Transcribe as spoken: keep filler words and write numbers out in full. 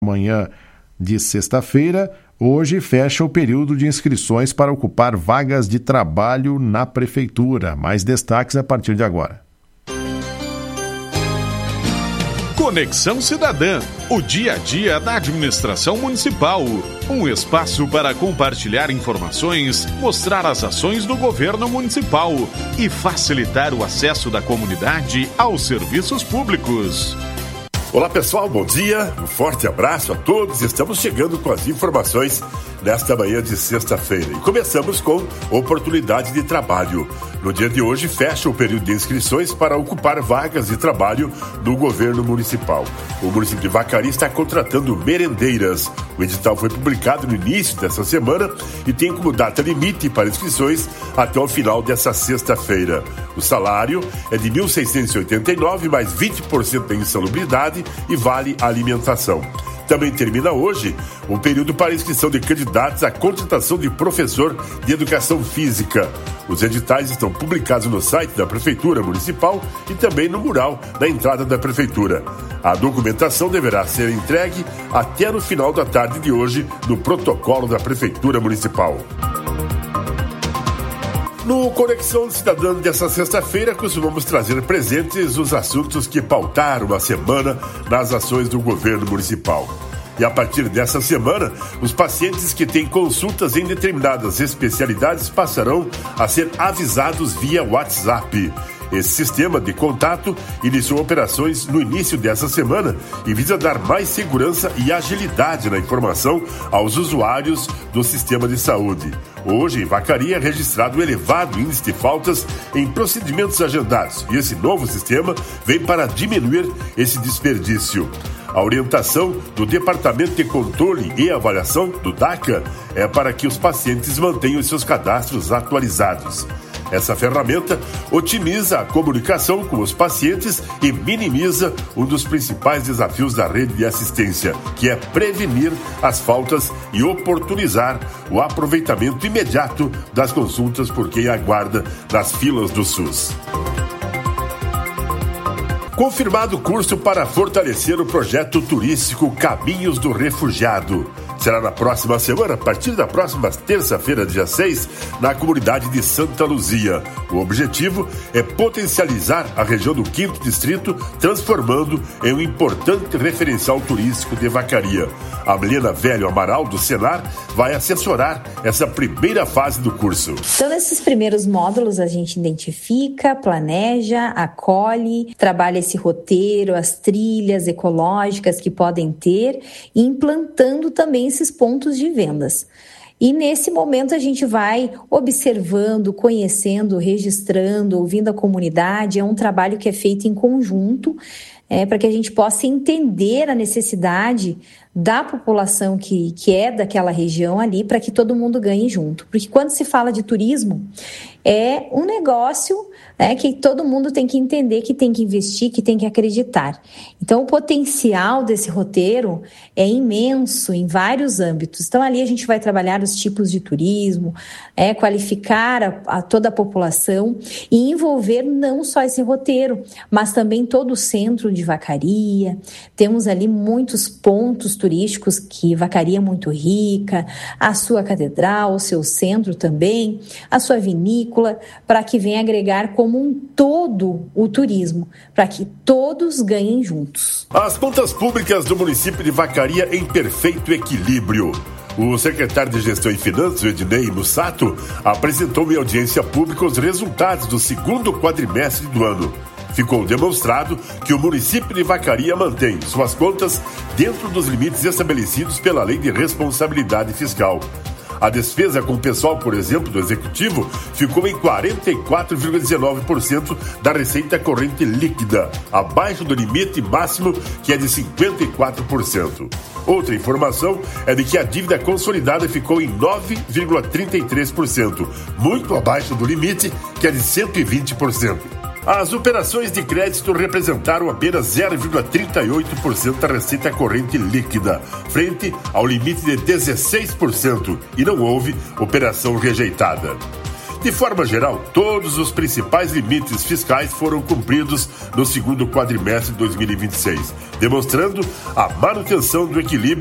Manhã de sexta-feira, hoje fecha o período de inscrições para ocupar vagas de trabalho na Prefeitura. Mais destaques a partir de agora. Conexão Cidadã, o dia a dia da administração municipal. Um espaço para compartilhar informações, mostrar as ações do governo municipal e facilitar o acesso da comunidade aos serviços públicos. Olá pessoal, bom dia, um forte abraço a todos. Estamos chegando com as informações nesta manhã de sexta-feira e começamos com oportunidade de trabalho. No dia de hoje fecha o período de inscrições para ocupar vagas de trabalho no governo municipal. O município de Vacaria está contratando merendeiras. O edital foi publicado no início dessa semana e tem como data limite para inscrições até o final dessa sexta-feira. O salário é de mil seiscentos e oitenta e nove reais mais vinte por cento da insalubridade e vale alimentação. Também termina hoje um período para inscrição de candidatos à contratação de professor de educação física. Os editais estão publicados no site da Prefeitura Municipal e também no mural da entrada da Prefeitura. A documentação deverá ser entregue até no final da tarde de hoje no protocolo da Prefeitura Municipal. No Conexão Cidadã dessa sexta-feira, costumamos trazer presentes os assuntos que pautaram a semana nas ações do governo municipal. E a partir dessa semana, os pacientes que têm consultas em determinadas especialidades passarão a ser avisados via WhatsApp. Esse sistema de contato iniciou operações no início dessa semana e visa dar mais segurança e agilidade na informação aos usuários do sistema de saúde. Hoje, em Vacaria, é registrado um elevado índice de faltas em procedimentos agendados e esse novo sistema vem para diminuir esse desperdício. A orientação do Departamento de Controle e Avaliação, do DACA, é para que os pacientes mantenham seus cadastros atualizados. Essa ferramenta otimiza a comunicação com os pacientes e minimiza um dos principais desafios da rede de assistência, que é prevenir as faltas e oportunizar o aproveitamento imediato das consultas por quem aguarda nas filas do SUS. Confirmado curso para fortalecer o projeto turístico Caminhos do Refugiado. Será na próxima semana, a partir da próxima terça-feira, dia seis, na comunidade de Santa Luzia. O objetivo é potencializar a região do quinto Distrito, transformando em um importante referencial turístico de Vacaria. A Milena Velho Amaral, do Senar, vai assessorar essa primeira fase do curso. Então, nesses primeiros módulos, a gente identifica, planeja, acolhe, trabalha esse roteiro, as trilhas ecológicas que podem ter, e implantando também esses pontos de vendas. E nesse momento a gente vai observando, conhecendo, registrando, ouvindo a comunidade. É um trabalho que é feito em conjunto, é, para que a gente possa entender a necessidade da população que, que é daquela região ali, para que todo mundo ganhe junto. Porque quando se fala de turismo, é um negócio, né, que todo mundo tem que entender, que tem que investir, que tem que acreditar. Então, o potencial desse roteiro é imenso em vários âmbitos. Então, ali a gente vai trabalhar os tipos de turismo, é, qualificar a, a toda a população e envolver não só esse roteiro, mas também todo o centro de Vacaria. Temos ali muitos pontos turísticos que Vacaria é muito rica, a sua catedral, o seu centro também, a sua vinícola, para que venha agregar como um todo o turismo, para que todos ganhem juntos. As contas públicas do município de Vacaria em perfeito equilíbrio. O secretário de Gestão e Finanças, Ednei Mussato, apresentou em audiência pública os resultados do segundo quadrimestre do ano. Ficou demonstrado que o município de Vacaria mantém suas contas dentro dos limites estabelecidos pela Lei de Responsabilidade Fiscal. A despesa com o pessoal, por exemplo, do Executivo, ficou em quarenta e quatro vírgula dezenove por cento da receita corrente líquida, abaixo do limite máximo, que é de cinquenta e quatro por cento. Outra informação é de que a dívida consolidada ficou em nove vírgula trinta e três por cento, muito abaixo do limite, que é de cento e vinte por cento. As operações de crédito representaram apenas zero vírgula trinta e oito por cento da receita corrente líquida, frente ao limite de dezesseis por cento, e não houve operação rejeitada. De forma geral, todos os principais limites fiscais foram cumpridos no segundo quadrimestre de dois mil e vinte e seis, demonstrando a manutenção do equilíbrio